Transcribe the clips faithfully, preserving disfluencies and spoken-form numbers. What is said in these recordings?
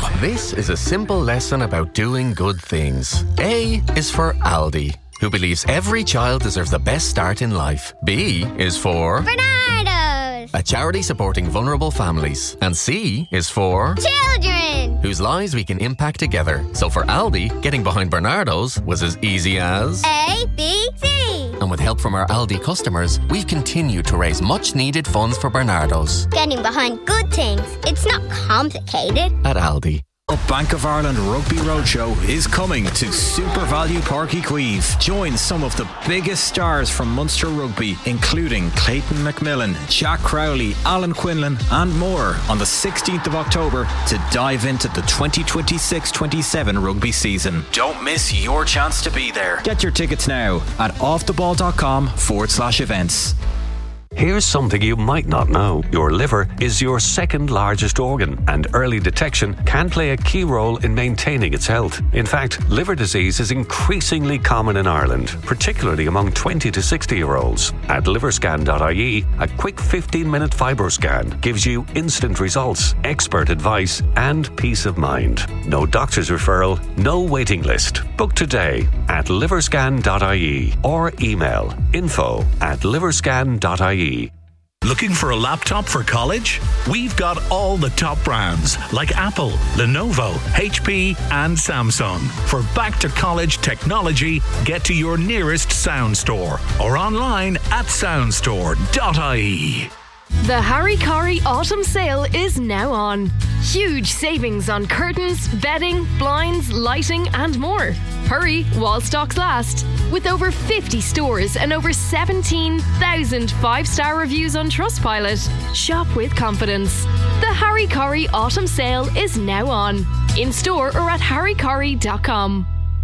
This is a simple lesson about doing good things. A is for Aldi, who believes every child deserves the best start in life. B is for Bernardo's, a charity supporting vulnerable families. And C is for children, whose lives we can impact together. So for Aldi, getting behind Bernardo's was as easy as A, B, C. And with help from our Aldi customers, we've continued to raise much needed funds for Bernardo's. Getting behind good things. It's not complicated. At Aldi. Bank of Ireland Rugby Roadshow is coming to Super Value Park Queeve. Join some of the biggest stars from Munster Rugby, including Clayton McMillan, Jack Crowley, Alan Quinlan and more on the sixteenth of October to dive into the twenty twenty-six twenty-seven rugby season. Don't miss your chance to be there. Get your tickets now at offtheball.com forward slash events. Here's something you might not know. Your liver is your second largest organ, and early detection can play a key role in maintaining its health. In fact, liver disease is increasingly common in Ireland, particularly among twenty to sixty year olds. At liverscan dot I E, a quick fifteen minute fibroscan gives you instant results, expert advice, and peace of mind. No doctor's referral, no waiting list. Book today at liverscan dot I E or email info at liverscan dot I E. Looking for a laptop for college? We've got all the top brands like Apple, Lenovo, H P and Samsung. For back to college technology, get to your nearest Sound Store or online at sound store dot I E. The Harry Corrie Autumn Sale is now on. Huge savings on curtains, bedding, blinds, lighting and more. Hurry while stocks last. With over fifty stores and over seventeen thousand five-star reviews on Trustpilot. Shop with confidence. The Harry Corrie Autumn Sale is now on. In store or at harry corrie dot com.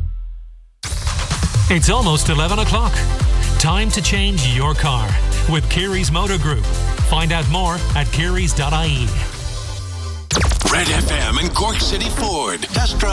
It's almost eleven o'clock. Time to change your car with Kiri's Motor Group. Find out more at kiris dot I E. Red F M and Cork City Ford. Test drive